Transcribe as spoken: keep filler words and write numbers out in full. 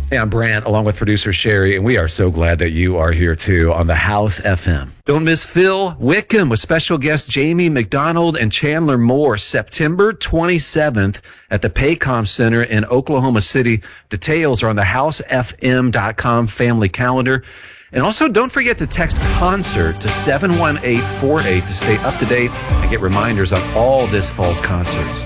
Hey, I'm Brant, along with producer Sherry, and we are so glad that you are here too on the House F M. Don't miss Phil Wickham with special guests Jamie McDonald and Chandler Moore, September twenty-seventh at the Paycom Center in Oklahoma City. Details are on the house f m dot com family calendar. And also, don't forget to text CONCERT to seven one eight four eight to stay up to date and get reminders on all this fall's concerts.